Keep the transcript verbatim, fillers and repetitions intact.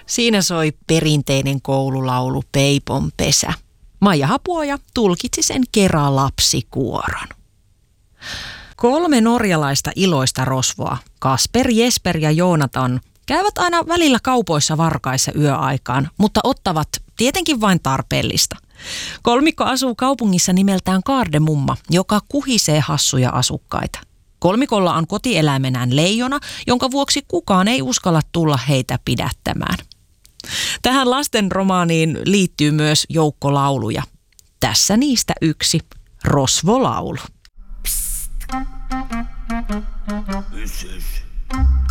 Siinä soi perinteinen koululaulu Peipon pesä. Maija Hapuoja tulkitsi sen Kera lapsikuoron. Kolme norjalaista iloista rosvoa, Kasper, Jesper ja Joonatan, käyvät aina välillä kaupoissa varkaissa yöaikaan, mutta ottavat tietenkin vain tarpeellista. Kolmikko asuu kaupungissa nimeltään Kaardemumma, joka kuhisee hassuja asukkaita. Kolmikolla on kotieläimenään leijona, jonka vuoksi kukaan ei uskalla tulla heitä pidättämään. Tähän lastenromaaniin liittyy myös joukko lauluja. Tässä niistä yksi, Rosvolaulu. Psst. Ys, ys.